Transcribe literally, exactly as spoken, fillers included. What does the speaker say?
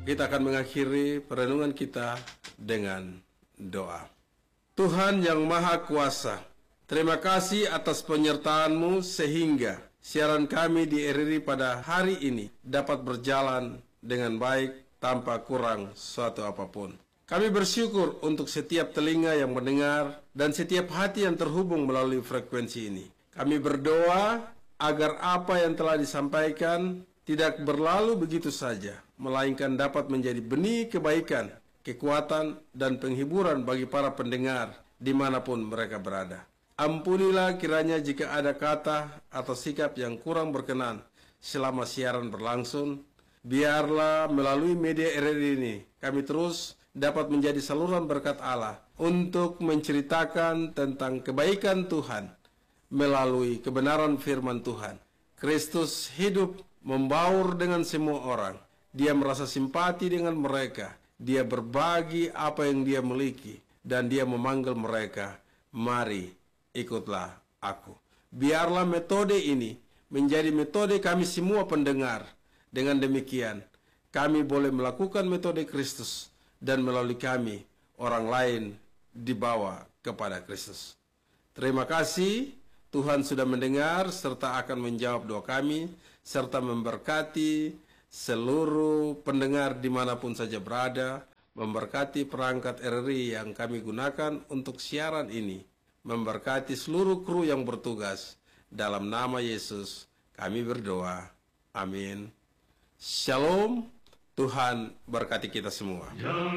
Kita akan mengakhiri perenungan kita dengan doa. Tuhan yang Maha Kuasa, terima kasih atas penyertaan-Mu sehingga siaran kami di R R I pada hari ini dapat berjalan dengan baik tanpa kurang suatu apapun. Kami bersyukur untuk setiap telinga yang mendengar dan setiap hati yang terhubung melalui frekuensi ini. Kami berdoa agar apa yang telah disampaikan tidak berlalu begitu saja, melainkan dapat menjadi benih kebaikan, kekuatan, dan penghiburan bagi para pendengar dimanapun mereka berada. Ampunilah kiranya jika ada kata atau sikap yang kurang berkenan selama siaran berlangsung. Biarlah melalui media R R I ini kami terus dapat menjadi saluran berkat Allah untuk menceritakan tentang kebaikan Tuhan melalui kebenaran firman Tuhan. Kristus hidup membaur dengan semua orang. Dia merasa simpati dengan mereka. Dia berbagi apa yang dia miliki. Dan dia memanggil mereka, mari ikutlah aku. Biarlah metode ini menjadi metode kami semua pendengar. Dengan demikian, kami boleh melakukan metode Kristus. Dan melalui kami, orang lain dibawa kepada Kristus. Terima kasih. Tuhan sudah mendengar serta akan menjawab doa kami, serta memberkati seluruh pendengar dimanapun saja berada, memberkati perangkat R R I yang kami gunakan untuk siaran ini, memberkati seluruh kru yang bertugas. Dalam nama Yesus kami berdoa. Amin. Shalom. Tuhan berkati kita semua.